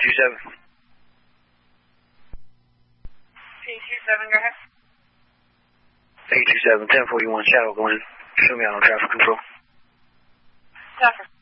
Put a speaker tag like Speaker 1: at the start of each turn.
Speaker 1: 827.
Speaker 2: 827, go ahead.
Speaker 1: 827, 1041 Shadow, go in. Show me out on traffic control.
Speaker 2: Traffic.